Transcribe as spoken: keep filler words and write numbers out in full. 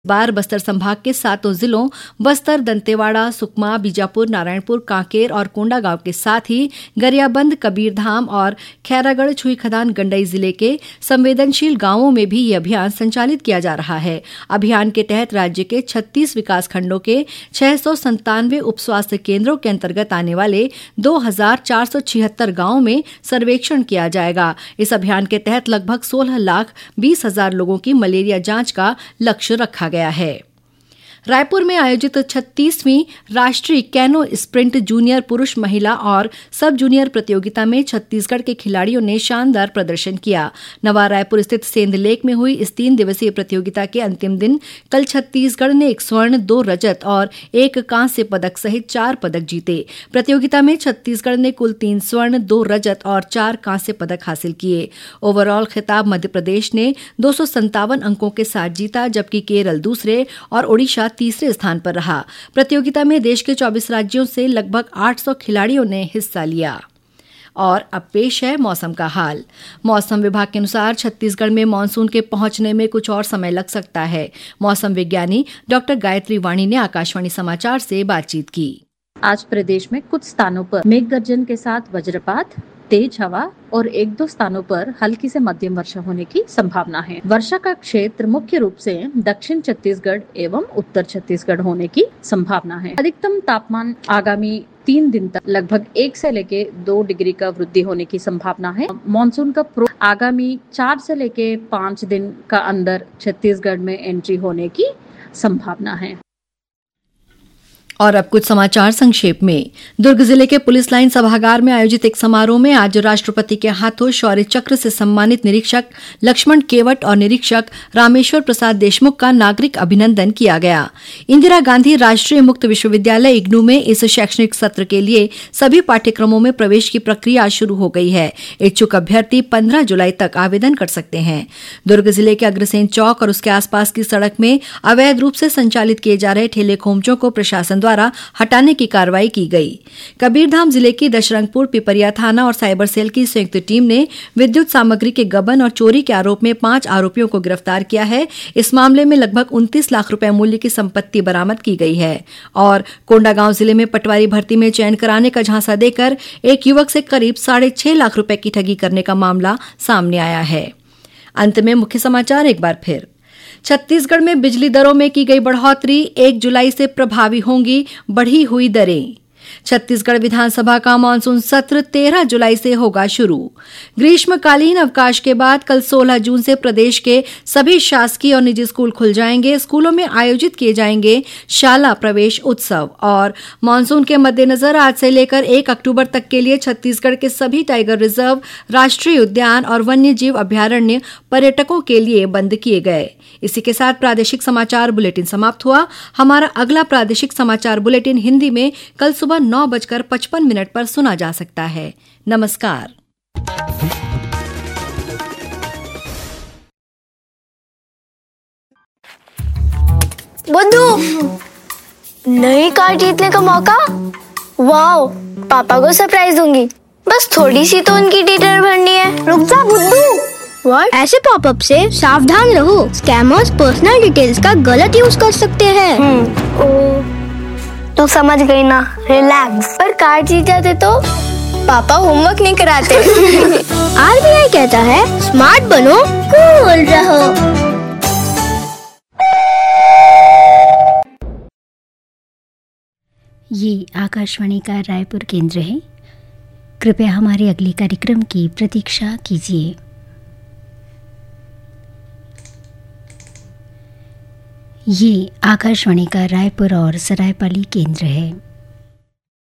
बार बस्तर संभाग के सातों जिलों बस्तर, दंतेवाड़ा, सुकमा, बीजापुर, नारायणपुर, कांकेर और कोंडागांव के साथ ही गरियाबंद, कबीरधाम और खैरागढ़, छुईखदान, गंडई जिले के संवेदनशील गांवों में भी ये अभियान संचालित किया जा रहा है। अभियान के तहत राज्य के छत्तीस विकासखंडों के छह सौ संतानवे उप स्वास्थ्य केंद्रों के अंतर्गत आने वाले दो हजार चार सौ छिहत्तर गांवों में सर्वेक्षण किया जाएगा। इस अभियान के तहत लगभग सोलह लाख बीस हजार लोगों की मलेरिया जांच का लक्ष्य रखा गया है। रायपुर में आयोजित छत्तीसवीं राष्ट्रीय कैनो स्प्रिंट जूनियर पुरुष, महिला और सब जूनियर प्रतियोगिता में छत्तीसगढ़ के खिलाड़ियों ने शानदार प्रदर्शन किया। नवा रायपुर स्थित सेंध लेक में हुई इस तीन दिवसीय प्रतियोगिता के अंतिम दिन कल छत्तीसगढ़ ने एक स्वर्ण, दो रजत और एक कांस्य पदक सहित चार पदक जीते। प्रतियोगिता में छत्तीसगढ़ ने कुल तीन स्वर्ण, दो रजत और चार कांस्य पदक हासिल किए। ओवरऑल खिताब मध्य प्रदेश ने दो सौ संतावन अंकों के साथ जीता, जबकि केरल दूसरे और ओडिशा तीसरे स्थान पर रहा। प्रतियोगिता में देश के चौबीस राज्यों से लगभग आठ सौ खिलाड़ियों ने हिस्सा लिया। और अब पेश है मौसम का हाल। मौसम विभाग के अनुसार छत्तीसगढ़ में मानसून के पहुंचने में कुछ और समय लग सकता है। मौसम विज्ञानी डॉक्टर गायत्री वाणी ने आकाशवाणी समाचार से बातचीत की। आज प्रदेश में कुछ स्थानों पर मेघ गर्जन के साथ वज्रपात, तेज हवा और एक दो स्थानों पर हल्की से मध्यम वर्षा होने की संभावना है। वर्षा का क्षेत्र मुख्य रूप से दक्षिण छत्तीसगढ़ एवं उत्तर छत्तीसगढ़ होने की संभावना है। अधिकतम तापमान आगामी तीन दिन तक लगभग एक से लेके दो डिग्री का वृद्धि होने की संभावना है। मॉनसून का प्रो आगामी चार से लेके पाँच दिन का अंदर छत्तीसगढ़ में एंट्री होने की संभावना है। और अब कुछ समाचार संक्षेप में। दुर्ग जिले के पुलिस लाइन सभागार में आयोजित एक समारोह में आज राष्ट्रपति के हाथों शौर्य चक्र से सम्मानित निरीक्षक लक्ष्मण केवट और निरीक्षक रामेश्वर प्रसाद देशमुख का नागरिक अभिनंदन किया गया। इंदिरा गांधी राष्ट्रीय मुक्त विश्वविद्यालय इग्नू में इस शैक्षणिक सत्र के लिए सभी पाठ्यक्रमों में प्रवेश की प्रक्रिया शुरू हो गई है। इच्छुक अभ्यर्थी पंद्रह जुलाई तक आवेदन कर सकते हैं। दुर्ग जिले के अग्रसेन चौक और उसके आसपास की सड़क में अवैध रूप से संचालित किए जा रहे ठेले खोमचों को प्रशासन द्वारा हटाने की कार्रवाई की गई। कबीरधाम जिले की दशरंगपुर, पिपरिया थाना और साइबर सेल की संयुक्त टीम ने विद्युत सामग्री के गबन और चोरी के आरोप में पांच आरोपियों को गिरफ्तार किया है। इस मामले में लगभग उनतीस लाख रुपए मूल्य की संपत्ति बरामद की गई है। और कोंडागांव जिले में पटवारी भर्ती में चयन कराने का झांसा देकर एक युवक से करीब साढ़े छह लाख रुपए की ठगी करने का मामला सामने आया है। अंत में मुख्य समाचार एक बार फिर। छत्तीसगढ़ में बिजली दरों में की गई बढ़ोतरी, एक जुलाई से प्रभावी होंगी बढ़ी हुई दरें। छत्तीसगढ़ विधानसभा का मानसून सत्र तेरह जुलाई से होगा शुरू। ग्रीष्मकालीन अवकाश के बाद कल सोलह जून से प्रदेश के सभी शासकीय और निजी स्कूल खुल जाएंगे। स्कूलों में आयोजित किए जाएंगे शाला प्रवेश उत्सव। और मानसून के मद्देनजर आज से लेकर एक अक्टूबर तक के लिए छत्तीसगढ़ के सभी टाइगर रिजर्व, राष्ट्रीय उद्यान और वन्य जीव अभ्यारण्य पर्यटकों के लिए बंद किए गए। इसी के साथ प्रादेशिक समाचार बुलेटिन समाप्त हुआ। हमारा अगला प्रादेशिक समाचार बुलेटिन हिंदी में कल सुबह नौ बजकर पचपन मिनट पर सुना जा सकता है। नमस्कार। बुद्धू, नई कार जीतने का मौका। वाओ, पापा को सरप्राइज दूंगी। बस थोड़ी सी तो उनकी डिटेल भरनी है। रुक जा बुद्धू। What? ऐसे पॉपअप से सावधान रहो। स्कैमर्स पर्सनल डिटेल्स का गलत यूज कर सकते हैं। हम्म, ओ, तू समझ गई ना। रिलैक्स। पर कार जीत जाते तो पापा होमवर्क नहीं कराते। आरबीआई कहता है स्मार्ट बनो, कूल रहो। ये आकाशवाणी का रायपुर केंद्र है। कृपया हमारे अगले कार्यक्रम की प्रतीक्षा कीजिए। ये आकाशवाणी का रायपुर और सरायपाली केंद्र है।